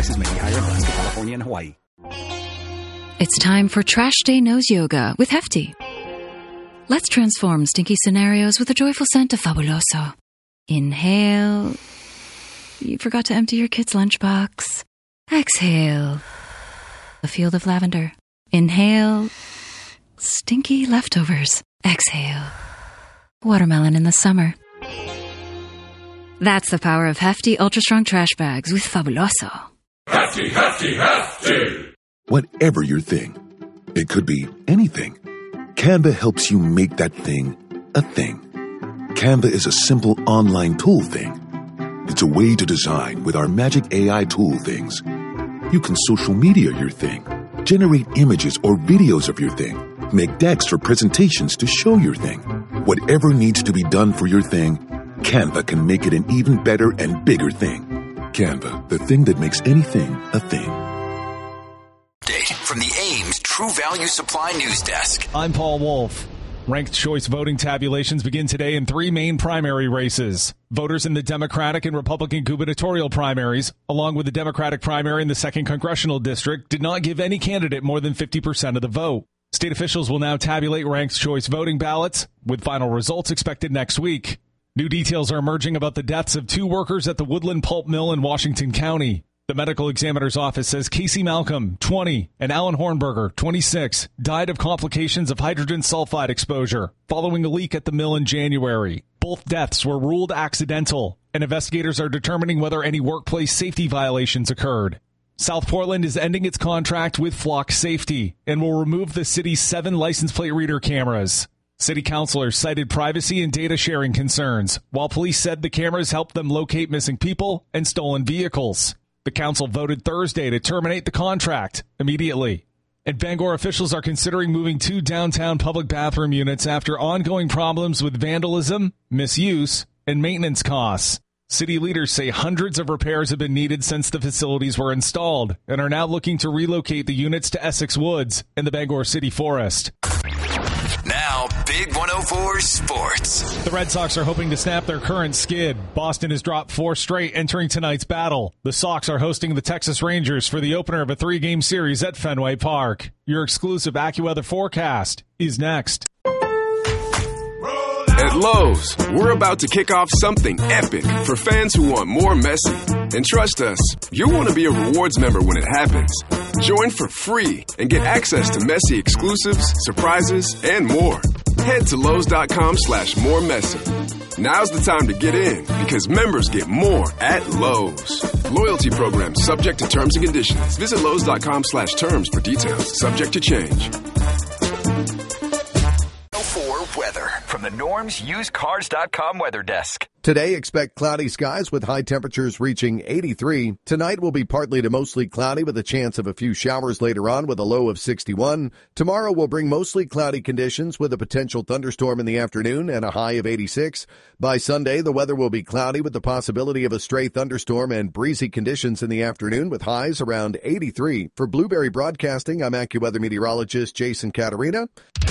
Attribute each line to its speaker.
Speaker 1: Taxes may be higher in Alaska, California, and Hawaii.
Speaker 2: It's time for Trash Day Nose Yoga with Hefty. Let's transform stinky scenarios with a joyful scent of Fabuloso. Inhale. You forgot to empty your kid's lunchbox. Exhale. A field of lavender. Inhale. Stinky leftovers. Exhale. Watermelon in the summer. That's the power of Hefty Ultra Strong Trash Bags with Fabuloso.
Speaker 3: Hefty, Hefty, Hefty!
Speaker 4: Whatever your thing, it could be anything. Canva helps you make that thing a thing. Canva is a simple online tool thing. It's a way to design with our magic AI tool things. You can social media your thing, generate images or videos of your thing, make decks or presentations to show your thing. Whatever needs to be done for your thing, Canva can make it an even better and bigger thing. Canva, the thing that makes anything a thing.
Speaker 5: From the Ames True Value Supply News Desk.
Speaker 6: I'm Paul Wolf. Ranked choice voting tabulations begin today in 3 main primary races. Voters in the Democratic and Republican gubernatorial primaries, along with the Democratic primary in the 2nd Congressional District, did not give any candidate more than 50% of the vote. State officials will now tabulate ranked choice voting ballots, with final results expected next week. New details are emerging about the deaths of 2 workers at the Woodland Pulp Mill in Washington County. The medical examiner's office says Casey Malcolm, 20, and Alan Hornberger, 26, died of complications of hydrogen sulfide exposure following a leak at the mill in January. Both deaths were ruled accidental, and investigators are determining whether any workplace safety violations occurred. South Portland is ending its contract with Flock Safety and will remove the city's 7 license plate reader cameras. City councilors cited privacy and data sharing concerns, while police said the cameras helped them locate missing people and stolen vehicles. The council voted Thursday to terminate the contract immediately. And Bangor officials are considering moving 2 downtown public bathroom units after ongoing problems with vandalism, misuse, and maintenance costs. City leaders say hundreds of repairs have been needed since the facilities were installed and are now looking to relocate the units to Essex Woods and the Bangor City Forest.
Speaker 5: Now, Big 104 Sports.
Speaker 6: The Red Sox are hoping to snap their current skid. Boston has dropped 4 straight entering tonight's battle. The Sox are hosting the Texas Rangers for the opener of a 3-game series at Fenway Park. Your exclusive AccuWeather forecast is next.
Speaker 7: At Lowe's, we're about to kick off something epic for fans who want more Messi. And trust us, you'll want to be a rewards member when it happens. Join for free and get access to Messi exclusives, surprises, and more. Head to Lowe's.com/moremessi. Now's the time to get in because members get more at Lowe's. Loyalty program subject to terms and conditions. Visit Lowe's.com/terms for details. Subject to change.
Speaker 5: Weather from the Norm's UsedCars.com weather desk.
Speaker 8: Today, expect cloudy skies with high temperatures reaching 83. Tonight will be partly to mostly cloudy with a chance of a few showers later on with a low of 61. Tomorrow will bring mostly cloudy conditions with a potential thunderstorm in the afternoon and a high of 86. By Sunday, the weather will be cloudy with the possibility of a stray thunderstorm and breezy conditions in the afternoon with highs around 83. For Blueberry Broadcasting, I'm AccuWeather meteorologist Jason Caterina.